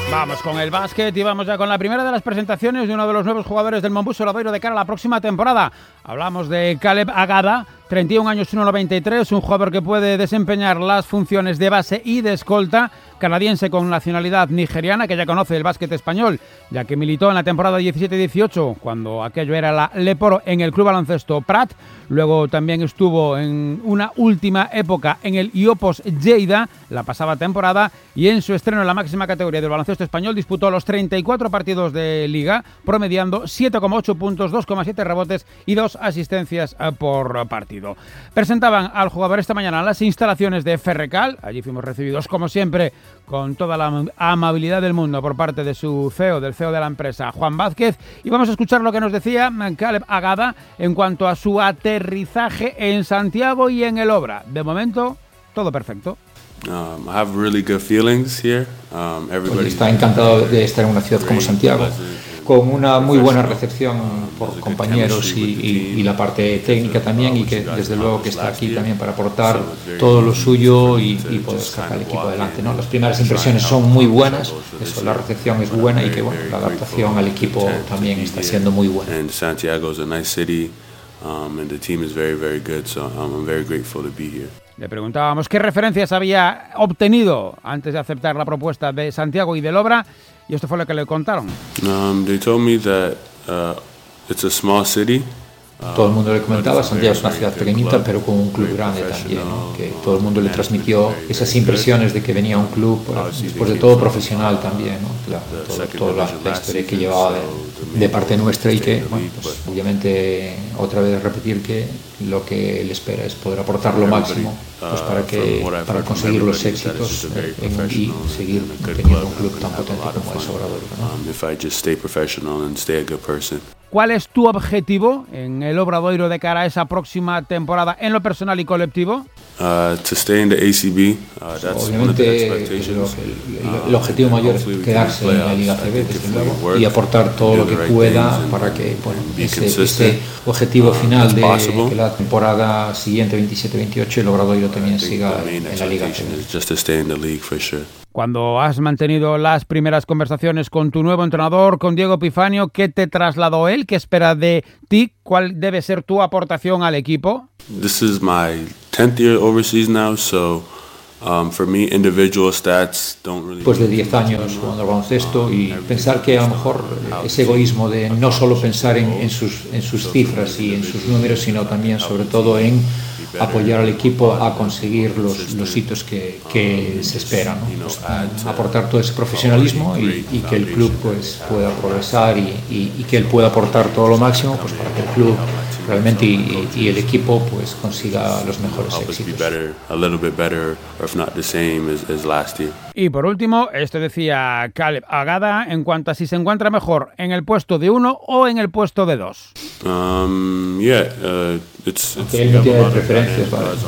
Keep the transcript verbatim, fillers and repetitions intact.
Vamos con el básquet y vamos ya con la primera de las presentaciones de uno de los nuevos jugadores del Monbus Obradoiro de cara a la próxima temporada. Hablamos de Caleb Agada, treinta y un años, uno noventa y tres, un jugador que puede desempeñar las funciones de base y de escolta, canadiense con nacionalidad nigeriana, que ya conoce el básquet español, ya que militó en la temporada diecisiete dieciocho, cuando aquello era la Leporo, en el Club Baloncesto Prat. Luego también estuvo en una última época en el Iopos Lleida, la pasada temporada, y en su estreno en la máxima categoría del baloncesto español disputó los treinta y cuatro partidos de Liga, promediando siete coma ocho puntos, dos coma siete rebotes y dos asistencias por partido. Presentaban al jugador esta mañana en las instalaciones de Ferrecal. Allí fuimos recibidos, como siempre, con toda la amabilidad del mundo por parte de su C E O, del C E O de la empresa, Juan Vázquez, y vamos a escuchar lo que nos decía Caleb Agada en cuanto a su aterrizaje en Santiago y en el Obra. De momento, todo perfecto. Um, I have really good feelings here. Um, everybody está encantado de estar en una ciudad como Santiago, con una muy buena recepción por compañeros y, y, y la parte técnica también, y que desde luego que está aquí también para aportar todo lo suyo y, y poder sacar al equipo adelante, ¿no? Las primeras impresiones son muy buenas, eso, la recepción es buena y que bueno, la adaptación al equipo también está siendo muy buena. And Santiago is a nice city, um, and the team is very, very good, so I'm very grateful to be here. Le preguntábamos qué referencias había obtenido antes de aceptar la propuesta de Santiago y del Obra, y esto fue lo que le contaron. Um, they told me that uh, it's a small city. Todo el mundo le comentaba, Santiago es una ciudad pequeñita, pero con un club grande también, ¿no? Que todo el mundo le transmitió esas impresiones de que venía un club, después de todo, profesional también, ¿no? La, todo, toda la, la historia que llevaba de, de parte nuestra, y que, bueno, pues, obviamente, otra vez repetir que lo que él espera es poder aportar lo máximo, pues, para, que, para conseguir los éxitos en, y seguir teniendo un club tan potente como es Obradoiro, ¿no? ¿Cuál es tu objetivo en el Obradoiro de cara a esa próxima temporada en lo personal y colectivo? Uh, to stay in the A C B, uh, that's Obviamente el, el objetivo mayor es quedarse en la Liga C B, desde luego, y aportar todo lo que pueda para que, bueno, ese, ese objetivo final de que la temporada siguiente, veintisiete veintiocho, el Obradoiro también siga en la Liga C B. Cuando has mantenido las primeras conversaciones con tu nuevo entrenador, con Diego Epifanio, ¿qué te trasladó él? ¿Qué espera de ti? ¿Cuál debe ser tu aportación al equipo? This is my tenth year overseas now, so um, for me individual stats don't really. Pues de diez años jugando al baloncesto, y pensar que a lo mejor ese egoísmo de no solo pensar en, en sus en sus cifras y en sus números, sino también sobre todo en apoyar al equipo a conseguir los, los hitos que, que se esperan, ¿no? Pues, aportar todo ese profesionalismo y, y que el club pues pueda progresar y, y, y que él pueda aportar todo lo máximo, pues, para que el club realmente y, y el equipo pues consiga los mejores éxitos. Y por último, esto decía Caleb Agada en cuanto a si se encuentra mejor en el puesto de uno o en el puesto de dos. Um, yeah, uh, it's, it's, él no tiene preferencias, ¿vale?